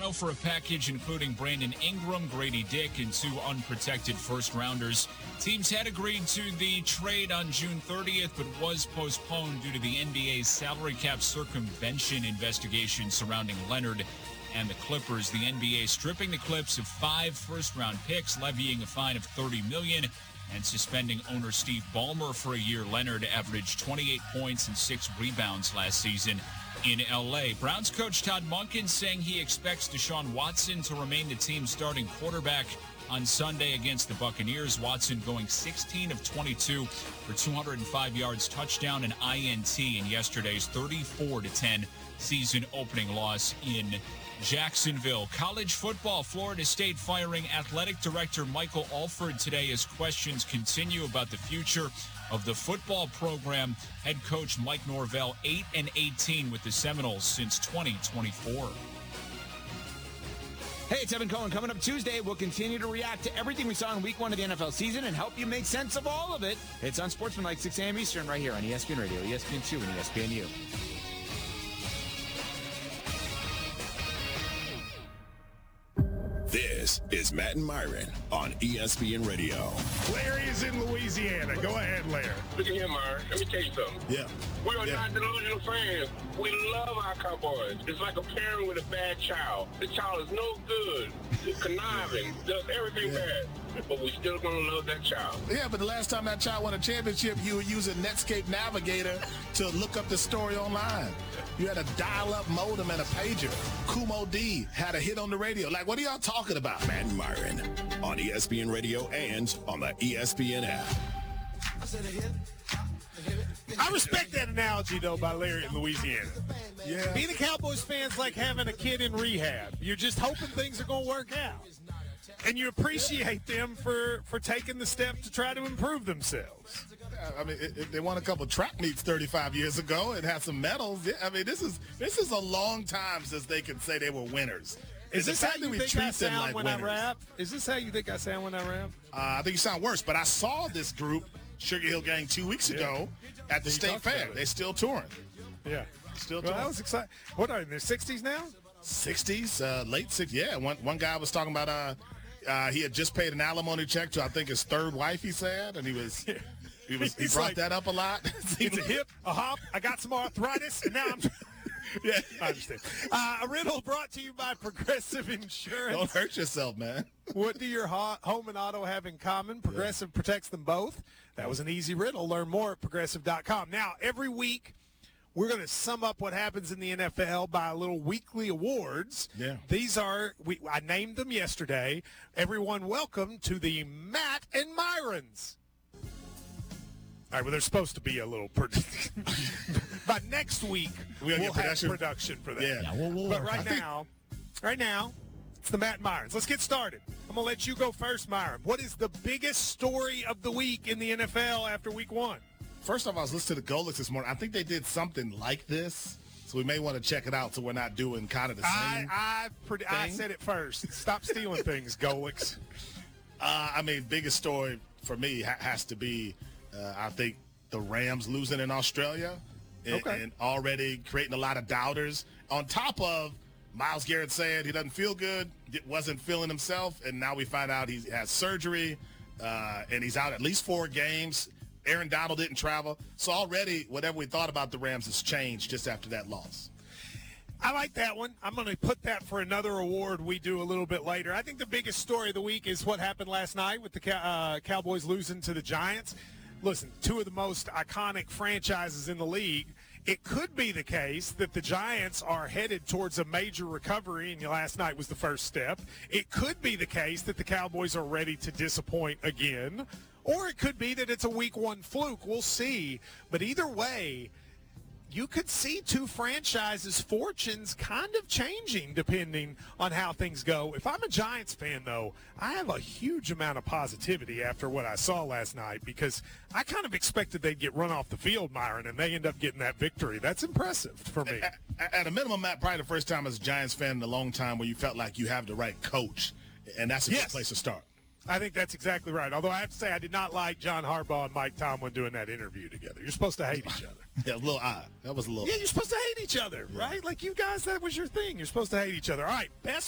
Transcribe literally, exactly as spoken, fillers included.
Toronto for a package including Brandon Ingram, Grady Dick, and two unprotected first-rounders. Teams had agreed to the trade on June thirtieth, but was postponed due to the N B A's salary cap circumvention investigation surrounding Leonard and the Clippers. The N B A stripping the Clips of five first-round picks, levying a fine of thirty million dollars, and suspending owner Steve Ballmer for a year. Leonard averaged twenty-eight points and six rebounds last season in L A. Browns coach Todd Monken saying he expects Deshaun Watson to remain the team's starting quarterback on Sunday against the Buccaneers. Watson going sixteen of twenty-two for two hundred five yards, touchdown, and I N T in yesterday's thirty-four to ten season opening loss in Jacksonville. College football, Florida State firing athletic director Michael Alford today as questions continue about the future of the football program. Head coach Mike Norvell, eight and eighteen with the Seminoles since twenty twenty-four. Hey, it's Evan Cohen. Coming up Tuesday, we'll continue to react to everything we saw in week one of the N F L season and help you make sense of all of it. It's on Sportsmanlike, six a.m. Eastern, right here on E S P N Radio, E S P N two, and E S P N U. This is Matt and Myron on E S P N Radio. Larry is in Louisiana. Go ahead, Larry. Look at here, Myron. Let me tell you something. Yeah. We are yeah. not delusional fans. We love our Cowboys. It's like a parent with a bad child. The child is no good, conniving, does everything yeah. bad. But we still going to love that child. Yeah, but the last time that child won a championship, you were using Netscape Navigator to look up the story online. You had a dial-up modem and a pager. Kumo D had a hit on the radio. Like, what are y'all talking about? Matt and Myron on E S P N Radio and on the E S P N app. I respect that analogy, though, by Larry in Louisiana. Yeah. Being a Cowboys fan is like having a kid in rehab. You're just hoping things are going to work out. And you appreciate them for, for taking the step to try to improve themselves. I mean, it, it, they won a couple track meets thirty-five years ago and had some medals. Yeah, I mean, this is this is a long time since they can say they were winners. Is this how you think I sound like when winners. I rap? Is this how you think I sound when I rap? Uh, I think you sound worse, but I saw this group, Sugar Hill Gang, two weeks ago yeah. at the You State Fair. They're still touring. Yeah. Still well, touring. that was exciting. What are they, in their sixties now? sixties, uh, late sixties. Yeah, one, one guy was talking about uh, uh, he had just paid an alimony check to, I think, his third wife, he said, and he was... He, was, he brought like, that up a lot. It's a hip, a hop. I got some arthritis, and now I'm. yeah, I understand. Uh, a riddle brought to you by Progressive Insurance. Don't hurt yourself, man. What do your ho- home and auto have in common? Progressive yeah. protects them both. That was an easy riddle. Learn more at progressive dot com. Now, every week, we're going to sum up what happens in the N F L by a little weekly awards. Yeah. These are, we, I named them yesterday. Everyone, welcome to the Matt and Myrons. All right, well, there's supposed to be a little pro- – by next week, we'll, we'll get have production. production for that. Yeah. yeah we'll, we'll but right now, right now, it's the Matt Myrons. Let's get started. I'm going to let you go first, Myron. What is the biggest story of the week in the N F L after week one? First off, I was listening to Golix this morning. I think they did something like this, so we may want to check it out so we're not doing kind of the same I, I, I said it first. Stop stealing things, Golix. Uh, I mean, biggest story for me ha- has to be – Uh, I think the Rams losing in Australia and, okay. and already creating a lot of doubters. On top of Myles Garrett saying he doesn't feel good, wasn't feeling himself, and now we find out he has surgery uh, and he's out at least four games. Aaron Donald didn't travel. So already whatever we thought about the Rams has changed just after that loss. I like that one. I'm going to put that for another award we do a little bit later. I think the biggest story of the week is what happened last night with the uh, Cowboys losing to the Giants. Listen, two of the most iconic franchises in the league. It could be the case that the Giants are headed towards a major recovery, and last night was the first step. It could be the case that the Cowboys are ready to disappoint again, or it could be that it's a week one fluke. We'll see. But either way, you could see two franchises' fortunes kind of changing depending on how things go. If I'm a Giants fan, though, I have a huge amount of positivity after what I saw last night because I kind of expected they'd get run off the field, Myron, and they end up getting that victory. That's impressive for me. At, at a minimum, Matt, probably the first time as a Giants fan in a long time where you felt like you have the right coach, and that's a yes. good place to start. I think that's exactly right. Although I have to say I did not like John Harbaugh and Mike Tomlin doing that interview together. You're supposed to hate each other. Yeah, a little odd. That was a little Yeah, you're supposed to hate each other, right? Like you guys, that was your thing. You're supposed to hate each other. All right, best